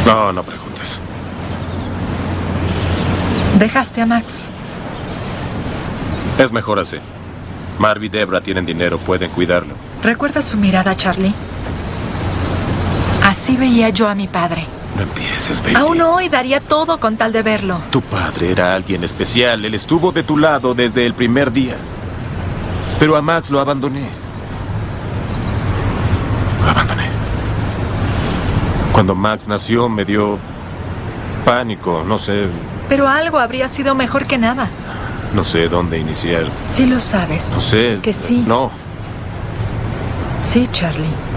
No, no preguntes. Dejaste a Max. Es mejor así. Marv y Debra tienen dinero, pueden cuidarlo. ¿Recuerdas su mirada, Charlie? Así veía yo a mi padre. No empieces, baby. Aún hoy daría todo con tal de verlo. Tu padre era alguien especial. Él estuvo de tu lado desde el primer día. Pero a Max lo abandoné. Lo abandoné. Cuando Max nació me dio pánico, no sé. Pero algo habría sido mejor que nada. No sé dónde iniciar. Sí lo sabes. No sé. Que sí. No. Sí, Charlie.